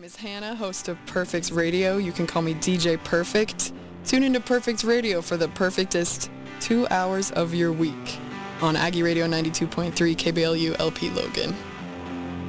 is Hannah, host of Perfect Radio. You can call me DJ Perfect. Tune into Perfect Radio for the perfectest 2 hours of your week on Aggie Radio 92.3 KBLU LP Logan.